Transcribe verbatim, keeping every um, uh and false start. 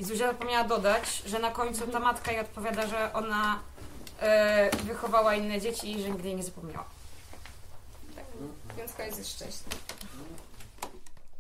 I Zuzia zapomniała dodać, że na końcu ta matka jej odpowiada, że ona e, wychowała inne dzieci i że nigdy jej nie zapomniała. Tak, więc koniec jest szczęśliwy.